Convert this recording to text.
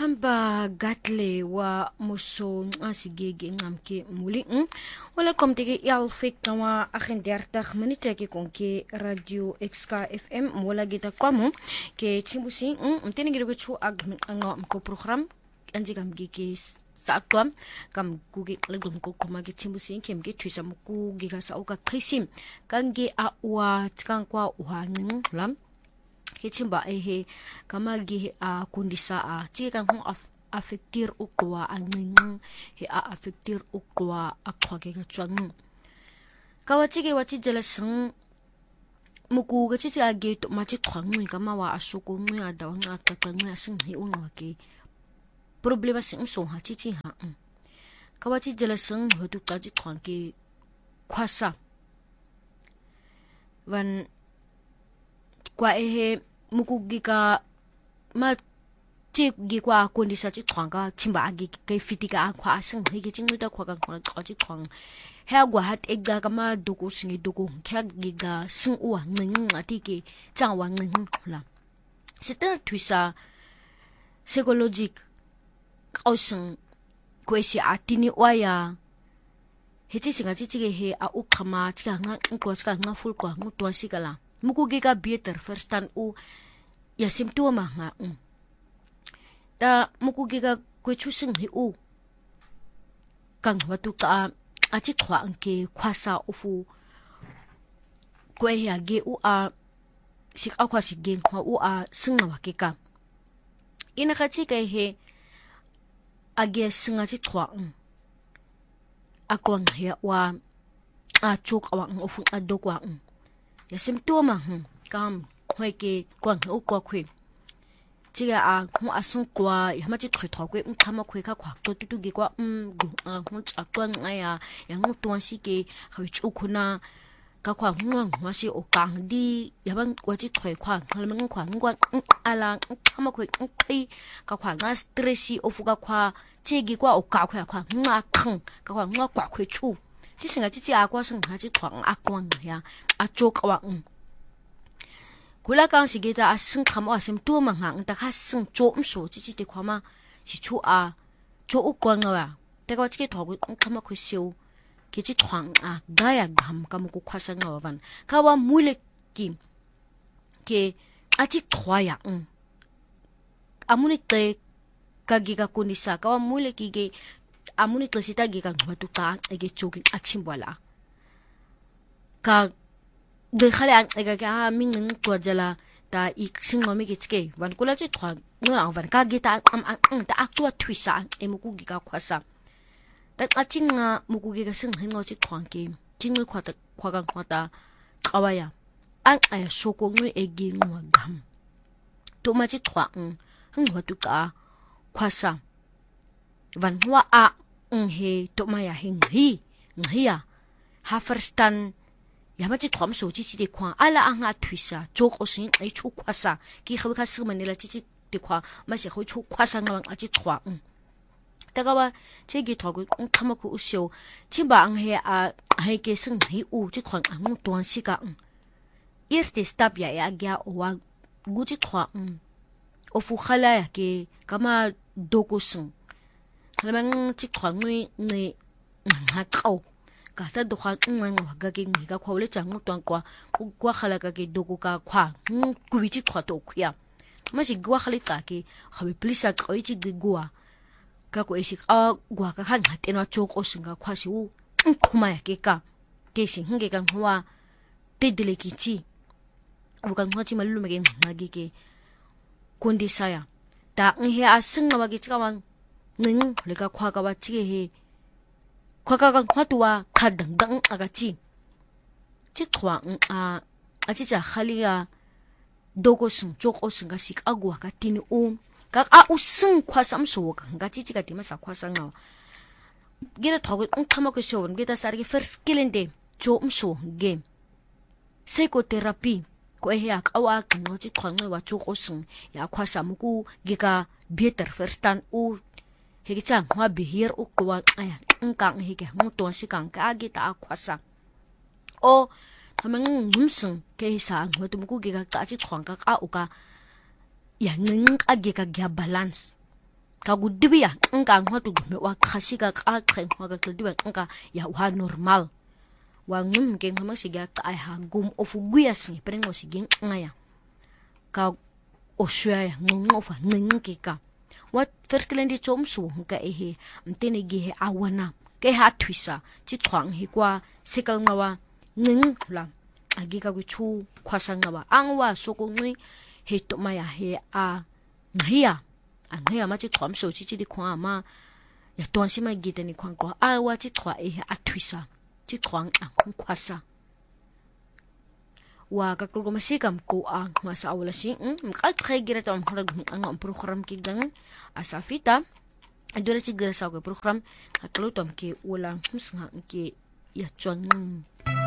Hamba gatle wa muso asigege ngamke muli welcome tege yalfik tawa 38 minute ke konke radio XK FM wala gita kwamo ke chimbusi mtenigire ku ag ko program anjigam gike sakwa kam kuge legum ko kuma ke chimbusi kem ke twisa muku giga sa uka khisim kange a wa tkankwa uhanin lam Kichimba ehe kama gi a kundisa a tika hong affectir ukwa angning he a affectir ukwa akwa ke gachang kawachige wachi jelasang muku gachi a ge to machi khwangwi kama wa asuko ngwi ada nga tatangwi asing hi unwa ke problema sing so ha chi ha kawachi jelasang hotu kaji khwang ke khwasa van kwa ehe mukugika ma che gi kwa kondisa chi khwanga chimba agi ke fitika akwa asing hige chingwita khwa ka khwa chi khwang ha gwa hat egga kama doku singi doku kha giga sing uwa nging ati ke changwa nging la sita twisa psychologic kausing kwesi atini waya hechi singa chi chi he a ukhama chi nga ngwa chi nga full kwa ngutwa sikala mukugika better first u ya symptoma nga ta mukugika kwechusing hi u kang watu ka achi khwa anke khwasa ufu kwe ya ge u a sik akwa sigen khwa u a singa wakika ina khachi kai he age singa chi khwa akwang ya wa a chuk awang ufu adokwa ya symptoma kam khweke kwang u kwa khwe chiga a khu asung kwa ya ma chi thwe thwa kwe khama khwe kha khwa to tu gi kwa hu cha kwa ngaya ya ngu to si ke khwe chu khuna ka khwa ngwa si o kang di ya bang kwa chi thwe khwa ngala khwa ngwa ala khama khwe khwi ka khwa nga stress o fu ka khwa chi gi kwa o ka khwa nga khang ka khwa ngwa kwa khwe chu chi singa chi chi a kwa sing ha chi khwa a kwang ya a chok wa kula kang sigeta asing khamo asim tu manghang ta kha sing chom so chi chi te khama chi chu a cho u kwa ngawa te ka chi thogu khama khu siu ke chi thwang a gaya gam kam ku khwasa ngawa van ka wa mule ki ke a chi thwaya amuni te ka gi ka kunisa ka wa mule ki ge amuni tlesita gi ka ngwa tu ka ege choki achimbwala ka de khale ang ega ka ming to jala ta ik sing mami ke chke wan kula chi thwa no ang van ka gita ta aktua twisa e muku gi ka khwasa ta aching nga muku gi ka sing hingo chi thwang ke chingul khwa ta khwa ga khwa ta kawaya ang aya soko ngi egi ngwa gam to ma chi thwa hwa tu ka khwasa van hwa a he to ma ya hing hi ya ha firstan yama chi thom so chi chi de khwa ala anga thwisa chok osin ai chu khwasa ki khaw kha smanela chi chi de khwa ma se kho chu khwasa ngawang a chi thwa taga ba che gi thogu thama ku usyo chimba ang he a hai ke sing hi u chi khwang ang ton si ka yes de stop ya gya wa gu chi thwa o fu khala ya ke kama dokusun lamang chi khwang ni nga kaw ka ta do kha ngwa ga ke ngi ka khwale chang twang kwa khala ka ke do ka khwa ku bi chi khwa to khya ma si gwa khali ka ke khabe plisa ka chi gwa ka ko isi a gwa ka khan haten wa chok o singa khwa si u khuma ya ke ka ke si hinge ka hwa te dile ki chi u ka ngwa chi malu me ke ngagi ke kondi saya ta ngi a singa wa ke chi ka wang ning le ka khwa ka wa chi he kwakagang hatuwa kadanggang agachi chikwa achi cha khalia dogo sung chok o singa sik agwa ka tini ka a usung khwasam so ka ngachi chi ka tima sa khwasanga gida thogo thama ko so gida sargi first kilinde chom so game psychotherapy ko ya kawa no chi khwang wa chok o sung ya khwasam ku giga better first tan hege chang hwa behir u kwa aya kang hege mo to si kang ka gi ta khwasa o thamang numsung ke sa ngwa tum ku gi ga ta chi khwang ka u ka ya nging a gi ka gya balance ka gudibia nka ngwa tu me wa khasika ka kgen wa ka tdiba nka ya wa normal wa ngum ke ngama siga ka ha gum ofu guya sing prengo sigin ngaya ka oshua ya ngofa ngke ka wat verskillende chomsu ka ehe mtene ge awana ke ha twisa chi twang hi kwa sikal ngawa nging la agi ka gu chu khwasa ngawa angwa soko ngui he to maya he a nghiya anhiya ma chi twamso chi di kwa ma ya tonsi ma gite ni kwang ko awa chi twa ehe a twisa chi twang a khwasa wa ka ko masikam ko ang masa awala si ka gira ta ang program ki gang asafita adura ci gira sa ko program ka klutom ki wala musnga ki ya chon